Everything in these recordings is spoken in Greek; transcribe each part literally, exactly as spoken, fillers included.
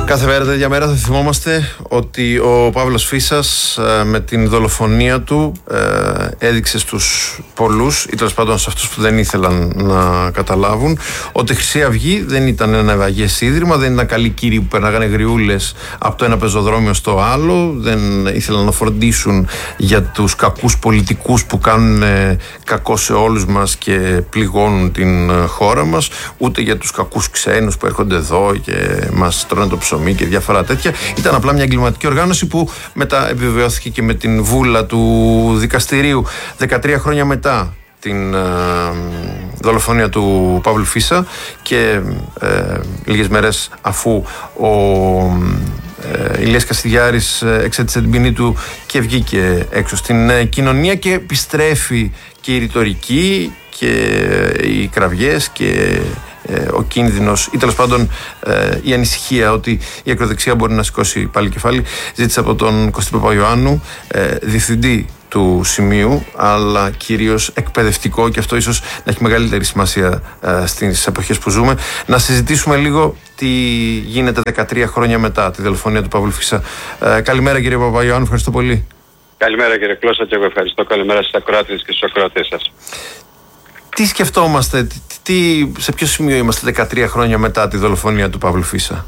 Κάθε μέρα τέτοια μέρα θα θυμόμαστε ότι ο Παύλος Φίσας με την δολοφονία του έδειξε στους πολλούς, ή τέλος πάντων σε αυτούς που δεν ήθελαν να καταλάβουν, ότι η Χρυσή Αυγή δεν ήταν ένα ευαγές ίδρυμα, δεν ήταν καλοί κύριοι που περνάγανε γριούλες από το ένα πεζοδρόμιο στο άλλο, δεν ήθελαν να φροντίσουν για τους κακούς πολιτικούς που κάνουν κακό σε όλους μας και πληγώνουν την χώρα μας, ούτε για τους κακούς ξένους που έρχονται εδώ και μας τρώνε το ψωμί και διάφορα τέτοια. Ήταν απλά μια εγκληματική οργάνωση που μετά επιβεβαιώθηκε και με την βούλα του δικαστηρίου δεκατρία χρόνια μετά την ε, δολοφονία του Παύλου Φίσα και ε, λίγες μέρες αφού ο ε, Ηλίας Κασιδιάρης εξέτησε την ποινή του και βγήκε έξω στην ε, κοινωνία, και επιστρέφει και η ρητορική και οι κραυγές και ο κίνδυνος, ή τέλος πάντων η ανησυχία ότι η ακροδεξιά μπορεί να σηκώσει πάλι κεφάλι. Ζήτησα από τον Κωστή Παπαϊωάννου, διευθυντή του Σημείου, αλλά κυρίως εκπαιδευτικό, και αυτό ίσως να έχει μεγαλύτερη σημασία στις εποχές που ζούμε, να συζητήσουμε λίγο τι γίνεται δεκατρία χρόνια μετά τη δολοφονία του Παύλου Φίσα. Καλημέρα κύριε Παπαϊωάννου, ευχαριστώ πολύ. Καλημέρα κύριε Κλώσσα, και εγώ ευχαριστώ. Καλημέρα στις ακροάτες και στους ακροατές σας. Τι σκεφτόμαστε, τι, σε ποιο σημείο είμαστε δεκατρία χρόνια μετά τη δολοφονία του Παύλου Φίσα?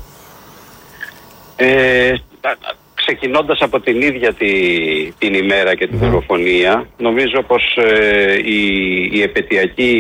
Ε, ξεκινώντας από την ίδια τη, την ημέρα και τη mm. δολοφονία, νομίζω πως ε, η, η επαιτειακή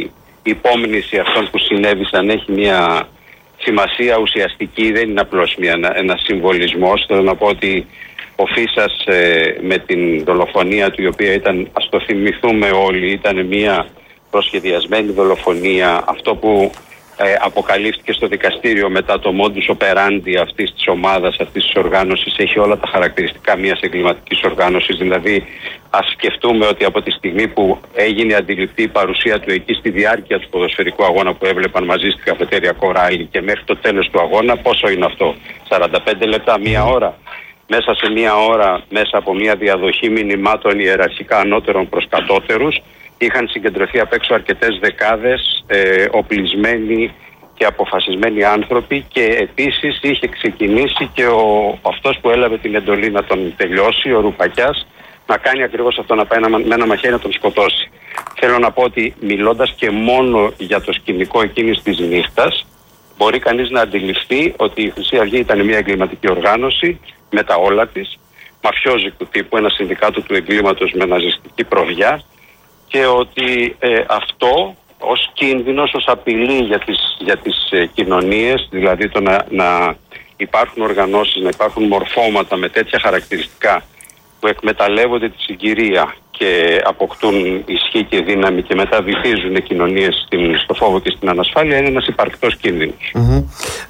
υπόμνηση αυτών που συνέβησαν έχει μια σημασία ουσιαστική, δεν είναι απλώς μια, ένα, ένα συμβολισμός. Θέλω να πω ότι ο Φίσας ε, με την δολοφονία του, η οποία ήταν, ας το θυμηθούμε όλοι, ήταν μια προσχεδιασμένη δολοφονία, αυτό που ε, αποκαλύφθηκε στο δικαστήριο μετά το modus operandi αυτής της ομάδας, αυτής της οργάνωσης, έχει όλα τα χαρακτηριστικά μιας εγκληματικής οργάνωσης. Δηλαδή, ας σκεφτούμε ότι από τη στιγμή που έγινε αντιληπτή η παρουσία του εκεί στη διάρκεια του ποδοσφαιρικού αγώνα που έβλεπαν μαζί στη καφετέρια Κοράλι και μέχρι το τέλος του αγώνα, πόσο είναι αυτό? σαράντα πέντε λεπτά, μία ώρα. Μέσα σε μία ώρα, μέσα από μία διαδοχή μηνυμάτων ιεραρχικά ανώτερων προς κατώτερους, είχαν συγκεντρωθεί απ' έξω αρκετές δεκάδες ε, οπλισμένοι και αποφασισμένοι άνθρωποι, και επίσης είχε ξεκινήσει και ο, αυτός που έλαβε την εντολή να τον τελειώσει, ο Ρουπακιάς, να κάνει ακριβώς αυτό, να πάει με ένα μαχαίρι να τον σκοτώσει. Θέλω να πω ότι μιλώντας και μόνο για το σκηνικό εκείνης της νύχτας, μπορεί κανείς να αντιληφθεί ότι η Χρυσή Αυγή ήταν μια εγκληματική οργάνωση με τα όλα της, μαφιόζικου τύπου, ένα συνδικάτο του εγκλήματος με ναζιστική προβιά, και ότι ε, αυτό ως κίνδυνος, ως απειλή για τις, για τις ε, κοινωνίες, δηλαδή το να, να υπάρχουν οργανώσεις, να υπάρχουν μορφώματα με τέτοια χαρακτηριστικά που εκμεταλλεύονται τη συγκυρία και αποκτούν ισχύ και δύναμη και μετά βυθίζουν οι κοινωνίες στην, στο φόβο και στην ανασφάλεια, είναι ένας υπαρκτός κίνδυνος. Mm-hmm.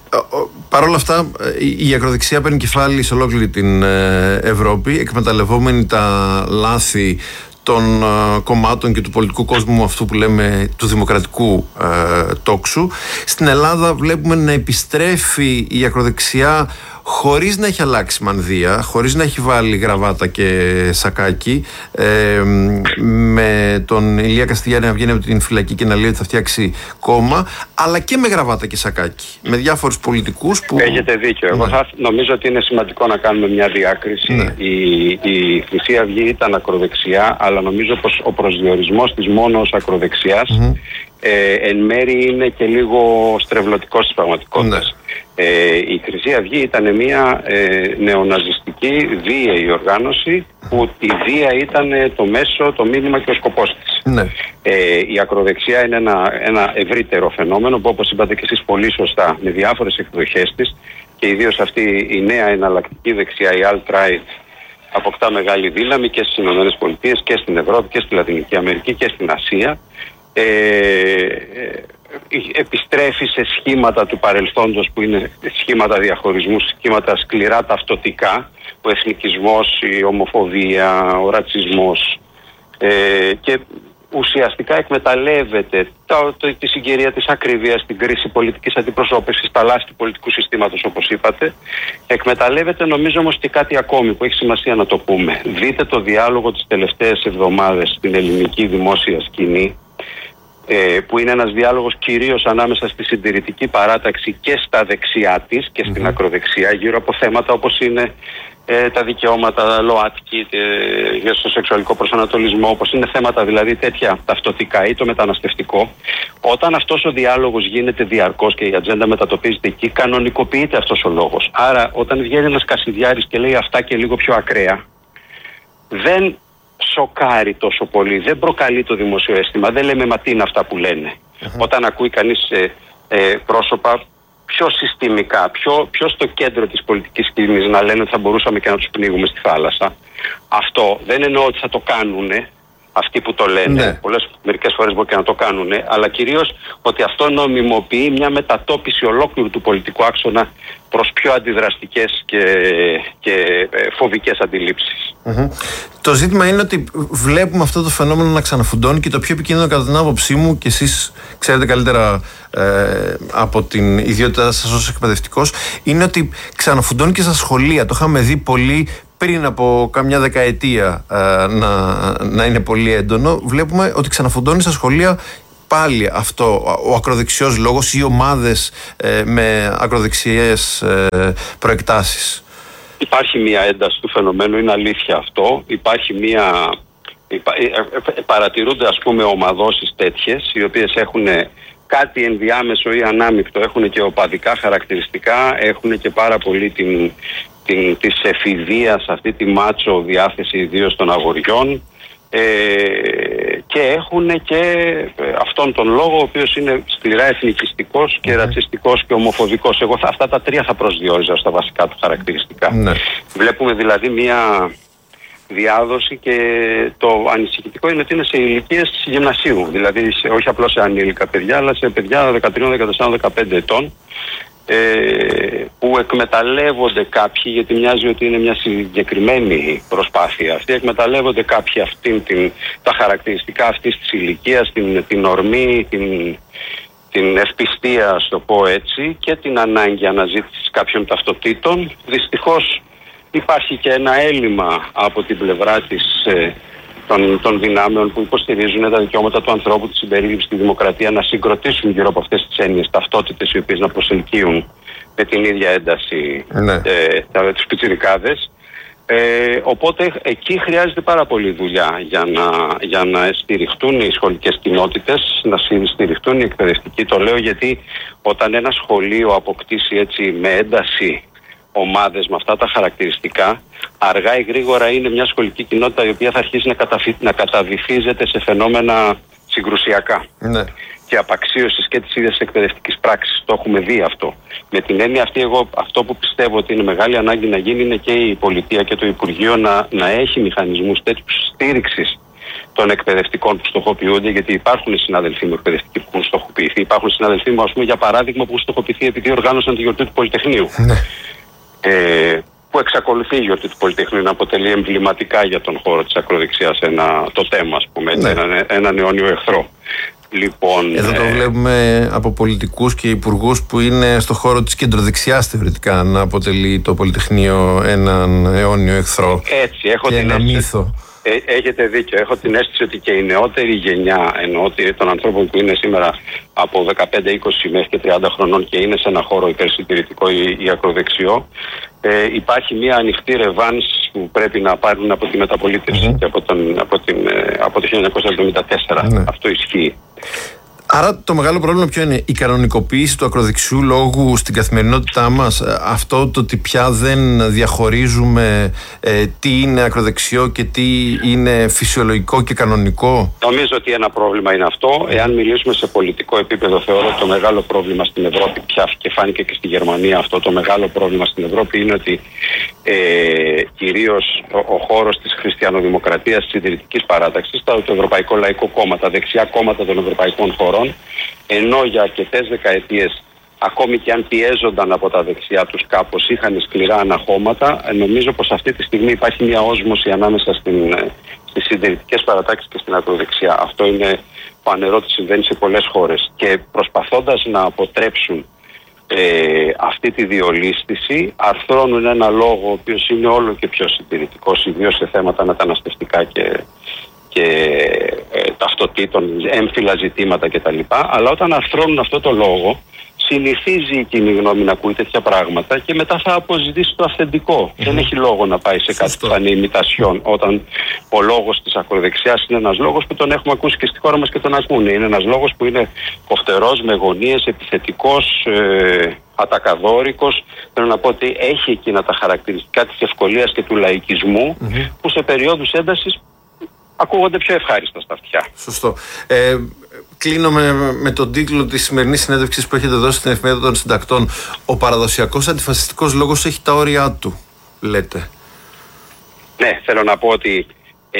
Παρ' όλα αυτά, η ακροδεξιά παίρνει κεφάλι σε ολόκληρη την Ευρώπη, εκμεταλλευόμενη τα λάθη των uh, κομμάτων και του πολιτικού κόσμου, αυτού που λέμε του δημοκρατικού uh, τόξου. Στην Ελλάδα βλέπουμε να επιστρέφει η ακροδεξιά χωρίς να έχει αλλάξει μανδύα, χωρίς να έχει βάλει γραβάτα και σακάκι, ε, με τον Ηλία Κασιδιάρη να βγαίνει από την φυλακή και να λέει ότι θα φτιάξει κόμμα, αλλά και με γραβάτα και σακάκι, με διάφορους πολιτικούς που... Έχετε δίκιο. Εγώ θα, νομίζω ότι είναι σημαντικό να κάνουμε μια διάκριση. Ναι. Η, η Χρυσή Αυγή ήταν ακροδεξιά, αλλά νομίζω πως ο προσδιορισμός της μόνο ως ακροδεξιάς mm-hmm. ε, εν μέρει είναι και λίγο στρεβλωτικός της πραγματικότητας. Ναι. Ε, η Χρυσή Αυγή ήταν μια ε, νεοναζιστική βίαιη οργάνωση, που η βία ήταν το μέσο, το μήνυμα και ο σκοπός της. Ναι. Ε, η ακροδεξιά είναι ένα, ένα ευρύτερο φαινόμενο που, όπως είπατε και εσείς πολύ σωστά, με διάφορες εκδοχές της, και ιδίως αυτή η νέα εναλλακτική δεξιά, η alt-right, αποκτά μεγάλη δύναμη και στις ΗΠΑ και στην Ευρώπη και στη Λατινική Αμερική και στην Ασία. Ε, επιστρέφει σε σχήματα του παρελθόντος που είναι σχήματα διαχωρισμού, σχήματα σκληρά ταυτοτικά, ο εθνικισμός, η ομοφοβία, ο ρατσισμός, ε, και ουσιαστικά εκμεταλλεύεται το, το, τη συγκυρία της ακρίβειας, την κρίση πολιτικής αντιπροσώπευσης, τα λάθη του πολιτικού συστήματος, όπως είπατε. Εκμεταλλεύεται, νομίζω όμως, και κάτι ακόμη που έχει σημασία να το πούμε. Δείτε το διάλογο τις τελευταίες εβδομάδες στην ελληνική δημόσια σκηνή ε, που είναι ένας διάλογος κυρίως ανάμεσα στη συντηρητική παράταξη και στα δεξιά της και στην mm-hmm. ακροδεξιά, γύρω από θέματα όπως είναι ε, τα δικαιώματα ΛΟΑΤΚΙ, ε, για το σεξουαλικό προσανατολισμό, όπως είναι θέματα δηλαδή τέτοια ταυτοτικά ή το μεταναστευτικό. Όταν αυτός ο διάλογος γίνεται διαρκώς και η ατζέντα μετατοπίζεται εκεί, κανονικοποιείται αυτός ο λόγος. Άρα όταν βγαίνει ένας Κασιδιάρης και λέει αυτά και λίγο πιο ακραία, δεν σοκάρει τόσο πολύ, δεν προκαλεί το δημόσιο αίσθημα, δεν λέμε μα τι είναι αυτά που λένε. Mm-hmm. Όταν ακούει κανείς ε, ε, πρόσωπα πιο συστημικά, πιο, πιο στο κέντρο της πολιτικής σκηνής να λένε ότι θα μπορούσαμε και να τους πνίγουμε στη θάλασσα, αυτό δεν εννοώ ότι θα το κάνουνε αυτοί που το λένε, ναι. πολλές, μερικές φορές μπορεί και να το κάνουνε, αλλά κυρίως ότι αυτό νομιμοποιεί μια μετατόπιση ολόκληρου του πολιτικού άξονα προς πιο αντιδραστικές και, και φοβικές αντιλήψεις. Mm-hmm. Το ζήτημα είναι ότι βλέπουμε αυτό το φαινόμενο να ξαναφουντώνει και το πιο επικίνδυνο κατά την άποψή μου, και εσείς ξέρετε καλύτερα ε, από την ιδιότητά σας ως εκπαιδευτικός, είναι ότι ξαναφουντώνει και στα σχολεία. Το είχαμε δει πολύ πριν από καμιά δεκαετία ε, να, να είναι πολύ έντονο. Βλέπουμε ότι ξαναφουντώνει στα σχολεία πάλι αυτό, ο ακροδεξιός λόγος ή ομάδες ε, με ακροδεξιές ε, προεκτάσεις. Υπάρχει μια ένταση του φαινομένου, είναι αλήθεια αυτό. Υπάρχει μια... Παρατηρούνται ας πούμε ομαδώσεις τέτοιες, οι οποίες έχουν κάτι ενδιάμεσο ή ανάμεικτο, έχουν και οπαδικά χαρακτηριστικά, έχουν και πάρα πολύ την, την, της εφηδείας, αυτή τη μάτσο διάθεση ιδίως των αγοριών, ε, και έχουν και αυτόν τον λόγο ο οποίος είναι σκληρά εθνικιστικός και mm. ρατσιστικός και ομοφοβικός. Εγώ θα, αυτά τα τρία θα προσδιόριζα στα βασικά του χαρακτηριστικά. Mm. Βλέπουμε δηλαδή μια διάδοση, και το ανησυχητικό είναι ότι είναι σε ηλικίες γυμνασίου, δηλαδή σε, όχι απλώς σε ανήλικα παιδιά, αλλά σε παιδιά δεκατρία, δεκατέσσερα, δεκαπέντε ετών, ε, που εκμεταλλεύονται κάποιοι, γιατί μοιάζει ότι είναι μια συγκεκριμένη προσπάθεια αυτή, εκμεταλλεύονται κάποιοι αυτήν την, τα χαρακτηριστικά αυτής της ηλικίας, την, την ορμή, την, την ευπιστία, ας το πω έτσι, και την ανάγκη αναζήτησης κάποιων ταυτοτήτων. Δυστυχώς υπάρχει και ένα έλλειμμα από την πλευρά της, ε, των, των δυνάμεων που υποστηρίζουν τα δικαιώματα του ανθρώπου, τη συμπερίληψη στη δημοκρατία, να συγκροτήσουν γύρω από αυτές τις έννοιες ταυτότητες, οι οποίες να προσελκύουν με την ίδια ένταση ναι. ε, τους πιτσιρικάδες. Ε, οπότε εκεί χρειάζεται πάρα πολύ δουλειά για να, για να στηριχτούν οι σχολικές κοινότητες, να στηριχτούν οι εκπαιδευτικοί. Το λέω γιατί όταν ένα σχολείο αποκτήσει έτσι με ένταση ομάδες με αυτά τα χαρακτηριστικά, αργά ή γρήγορα είναι μια σχολική κοινότητα η οποία θα αρχίσει να, καταφυ... να καταβυθίζεται σε φαινόμενα συγκρουσιακά ναι. και απαξίωσης και της ίδιας εκπαιδευτικής πράξης. Το έχουμε δει αυτό. Με την έννοια αυτή, εγώ αυτό που πιστεύω ότι είναι μεγάλη ανάγκη να γίνει είναι και η πολιτεία και το Υπουργείο να, να έχει μηχανισμούς τέτοιους στήριξης των εκπαιδευτικών που στοχοποιούνται, γιατί υπάρχουν συναδελφοί μου εκπαιδευτικοί που έχουν στοχοποιηθεί. Υπάρχουν συναδελφοί μου, ας πούμε, για παράδειγμα, που έχουν στοχοποιηθεί επειδή οργάνωσαν τη γιορτή του Πολυτεχνείου. Ναι. Ε, που εξακολουθεί η γιορτή του Πολυτεχνείου να αποτελεί εμβληματικά για τον χώρο της ακροδεξιάς ένα, το θέμα, ας πούμε, ναι. ένα, έναν αιώνιο αιχθρό. Λοιπόν, εδώ το ε... βλέπουμε από πολιτικούς και υπουργούς που είναι στο χώρο της κεντροδεξιάς θεωρητικά να αποτελεί το Πολυτεχνείο έναν αιώνιο εχθρό. Έτσι, έχω και την ένα αίσθηση, μύθο. Ε, έχετε δίκιο. Έχω την αίσθηση ότι και η νεότερη γενιά, εννοώ των ανθρώπων που είναι σήμερα από δεκαπέντε είκοσι μέχρι και τριάντα χρονών και είναι σε ένα χώρο υπερσυντηρητικό ή, ή ακροδεξιό, ε, υπάρχει μια ανοιχτή ρεβάνς που πρέπει να πάρουν από τη μεταπολίτευση mm-hmm. και από, τον, από, την, από το χίλια εννιακόσια εβδομήντα τέσσερα. Mm-hmm. Αυτό ισχύει. Άρα το μεγάλο πρόβλημα ποιο είναι? Η κανονικοποίηση του ακροδεξιού λόγου στην καθημερινότητά μας, αυτό το ότι πια δεν διαχωρίζουμε ε, τι είναι ακροδεξιό και τι είναι φυσιολογικό και κανονικό. Νομίζω ότι ένα πρόβλημα είναι αυτό. Εάν μιλήσουμε σε πολιτικό επίπεδο, θεωρώ ότι το μεγάλο πρόβλημα στην Ευρώπη, πια και φάνηκε και στη Γερμανία αυτό, το μεγάλο πρόβλημα στην Ευρώπη είναι ότι ε, κυρίως ο, ο χώρος της χριστιανοδημοκρατίας, της συντηρητικής παράταξης, το Ευρωπαϊκό Λαϊκό Κόμμα, τα δεξιά κόμματα των ευρωπαϊκών χωρών, ενώ για αρκετές δεκαετίες, ακόμη και αν πιέζονταν από τα δεξιά τους κάπως, είχαν σκληρά αναχώματα, νομίζω πως αυτή τη στιγμή υπάρχει μια όσμωση ανάμεσα στην, στις συντηρητικές παρατάξεις και στην ακροδεξιά. Αυτό είναι φανερό ότι συμβαίνει σε πολλές χώρες. Και προσπαθώντας να αποτρέψουν ε, αυτή τη διολίσθηση, αρθρώνουν ένα λόγο ο οποίος είναι όλο και πιο συντηρητικός, ιδίως σε θέματα μεταναστευτικά και και ε, ταυτοτήτων, έμφυλα ζητήματα κτλ. Αλλά όταν αρθρώνουν αυτό το λόγο, συνηθίζει η κοινή γνώμη να ακούει τέτοια πράγματα και μετά θα αποζητήσει το αυθεντικό. Mm-hmm. Δεν έχει λόγο να πάει σε κάτι που θα είναι ημιτασιόν, όταν ο λόγος της ακροδεξιάς είναι ένας λόγος που τον έχουμε ακούσει και στη χώρα μας και τον ακούνε. Είναι ένας λόγος που είναι κοφτερός, με γωνίες, επιθετικός, ε, ατακαδόρικος. Θέλω να πω ότι έχει εκείνα τα χαρακτηριστικά της ευκολίας και του λαϊκισμού, mm-hmm. που σε περιόδους έντασης ακούγονται πιο ευχάριστα στα αυτιά. Σωστό. Ε, κλείνω με, με τον τίτλο της σημερινής συνέντευξης που έχετε δώσει στην Εφημερίδα των Συντακτών. Ο παραδοσιακός αντιφασιστικός λόγος έχει τα όρια του, λέτε. Ναι, θέλω να πω ότι ε,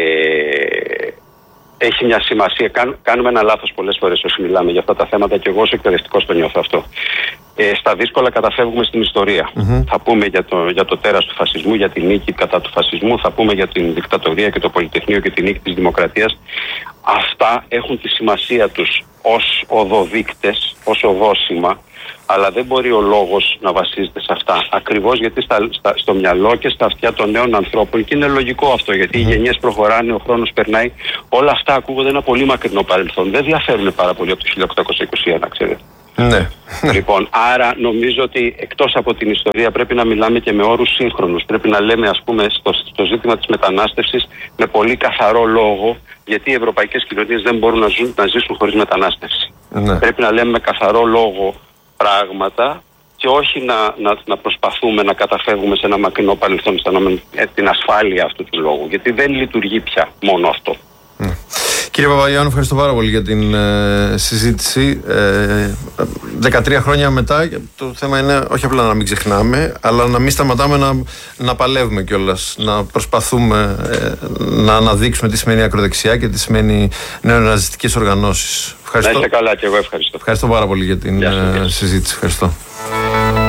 έχει μια σημασία. Κάν, κάνουμε ένα λάθος πολλές φορές όσοι μιλάμε για αυτά τα θέματα και εγώ ως εκπαιδευτικός το νιώθω αυτό. Ε, στα δύσκολα καταφεύγουμε στην ιστορία. Mm-hmm. Θα πούμε για το, για το τέρας του φασισμού, για τη νίκη κατά του φασισμού, θα πούμε για την δικτατορία και το πολυτεχνείο και τη νίκη της δημοκρατίας. Αυτά έχουν τη σημασία τους ως οδοδείκτες, ως οδόσημα, αλλά δεν μπορεί ο λόγος να βασίζεται σε αυτά. Ακριβώς γιατί στα, στα, στο μυαλό και στα αυτιά των νέων ανθρώπων, και είναι λογικό αυτό, γιατί mm. οι γενιές προχωράνε, ο χρόνος περνάει, όλα αυτά ακούγονται ένα πολύ μακρινό παρελθόν. Δεν διαφέρουν πάρα πολύ από το χίλια οκτακόσια είκοσι ένα, ξέρετε. Ναι. Λοιπόν, άρα νομίζω ότι εκτός από την ιστορία πρέπει να μιλάμε και με όρους σύγχρονους. Πρέπει να λέμε, ας πούμε, στο, στο ζήτημα της μετανάστευσης με πολύ καθαρό λόγο, γιατί οι ευρωπαϊκές κοινωνίες δεν μπορούν να, ζουν, να ζήσουν χωρίς μετανάστευση. Ναι. Πρέπει να λέμε με καθαρό λόγο πράγματα και όχι να, να, να προσπαθούμε να καταφεύγουμε σε ένα μακρινό παρελθόν, αισθανόμενο την ασφάλεια αυτού του λόγου, γιατί δεν λειτουργεί πια μόνο αυτό. Mm. Κύριε Παπαγιάννου, ευχαριστώ πάρα πολύ για την ε, συζήτηση. Ε, δεκατρία χρόνια μετά, το θέμα είναι όχι απλά να μην ξεχνάμε, αλλά να μην σταματάμε να, να παλεύουμε κιόλας, να προσπαθούμε ε, να αναδείξουμε τι σημαίνει ακροδεξιά και τι σημαίνει νεοναζιστικές οργανώσεις. Να είστε καλά, και εγώ ευχαριστώ. Ευχαριστώ πάρα πολύ για την ε, συζήτηση. Ευχαριστώ.